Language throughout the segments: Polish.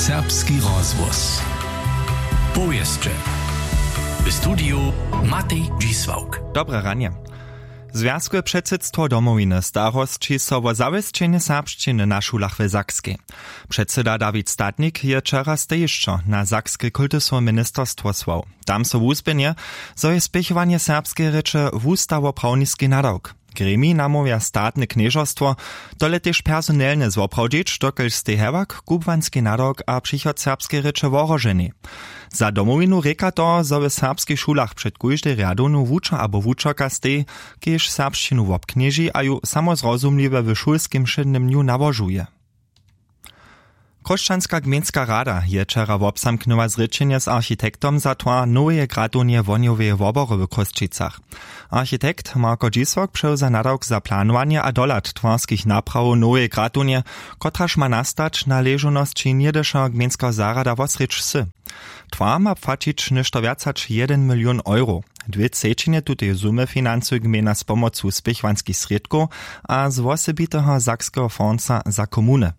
Serbski rozhłos. Powieszcze. W studiu Matej Dzisłauk. Dobre ranie. Związkowe předsydstwo domowiny starostči so wo zawěsćenje serbšćiny na šulach w Sakskiej. Předsyda Dawid Statnik je wczera stejišćo na Sakskie kultusowe ministerstwo słał. Tam so wuzběnje, zo je spěchovanje serbskiej reče wustawo-prawniski nadawk. Gremi namówia statne knieżostwo, dole też personelne zwoprawdzić, dokelž stej hewak, kubwanski nadawk a přichod serbskiej reče woroženi. Za domowinu reka to, zo w serbskich szulach przed kóždej riadonu wuča abo wučoka stej, kiež serbšćinu wobknieži a ju samozrozumliwe w šulskim šednym dniu nawožuje. Košćanska gmejnska rada je wczera wobsamknęła zrečenje z architektom za twa nowe gradonje woniowe wobory w Kosčicach. Architekt Marko Dzisłauk převza nadawk za planowanie a dolat twarskich napraw nowe gradonje, kotraž ma nastać na ležonosti niedešo gmejnska zarada wosreć sy. Twar ma płacić nešto viacač 1 milion euro. 2/3 tutej sumy financuje gmejna z pomocu spěchwanskich sredków a z wosebitego sakskiego fonda za komune.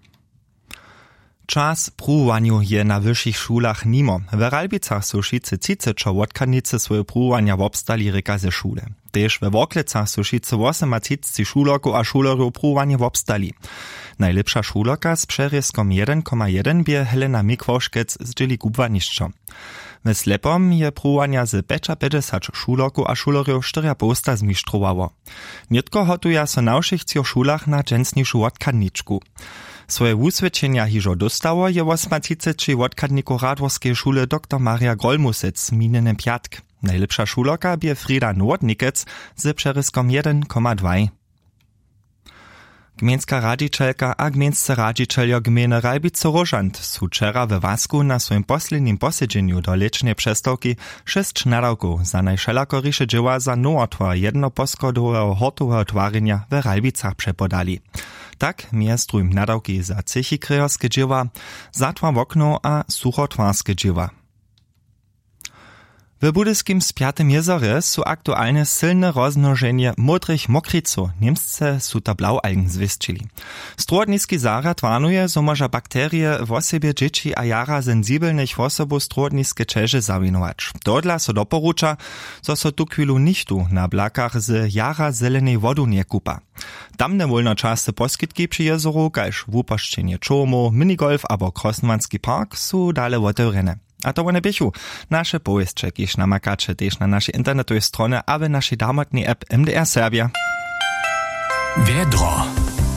Czas pruwanju je na wyższych szulach nimo. W Ralbicach są šice cicečo wodkanice swoje pruwania wobstali reka ze szule. Tež we Woklecach są šice 8 šuloku a šulerów pruwanie wobstali. Najlepsza šuloka z przeryskom 1,1 bie Helena Mikwoszkec z dzieli Gubwaniszczo. W Slepom je pruwania z 55 šuloku a šulerów 4,5 zmištrowało. Nietko hotuja so na všich szulach na dżensniejszą wodkaniczku. Swoje wusvedčenja hižo dostało je 8 wodkadniku Radworskiej szule dr Maria Golmusec minene piatk. Najlepsza šuloka bie Frida Nordnikec z przeryskom 1,2. Gmejnska radžičelka a gmejnscy radžičeljo gmejny Ralbice-Rožant su wczera we Wasku na swoim poslednim posiedzeniu do lečnej přestawki 6 nadawków za najšelakoriše dzieła za nowotwar jednoposchodowego hortowego twarenia w Ralbicach przepodali. Tak miastrujem nadawki za cechikrejorskie dzieła, zatwar w okno a suchotwarskie dzieła. W budyskim Spiatym jezorze su aktualne silne rozmnożenie modrych mokriców. Niemsce su to blaualgen zwieścili. Strodniski zarad warnuje, zo może bakterie w osobie dzieci a jara sensibelnych osobów strodniskie czeże zawinować. Dodla so doporucza, zo so tu chwilu nichtu na blakach z jara zelenej wodu nie kupa. Tamne wolnoczasy poskitki przy jezoru, kaž wupošćenje čomu, minigolf abo krosnwanski park su dale otevřene. A to one běchu. Naše powieszcze, kiež namakače tež na naszej internetowej stronie, a w naszej damotnej app MDR Serbia. Vedro.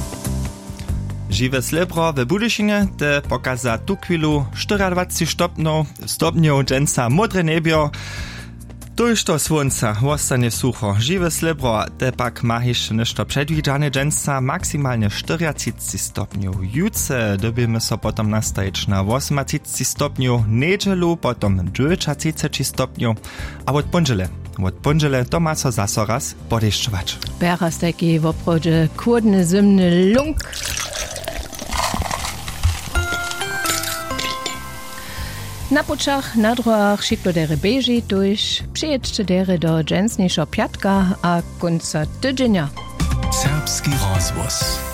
Žiwe slebro w Budyšinie, te pokaza tu chwilu 24 stopňov, dženca modre nebio, tuž to słonca, ostanie sucho. Žiwe slebro, te pak ma jeszcze nešto przedwidziane dženca, maksymalnie 40 stopňov. Jutce dobimy so potom nastajić na 38 stopňov, nedželu potom 39 stopňov, a od ponžele to ma so zaso raz podešćować. Beras taki w oprodzie kurdny zimny lunk. Na pučach, na druhach šiklo dere beži tuž, přijeďte dere do džensnejšo piatka a konca tydzienia. Serbski rozhłos.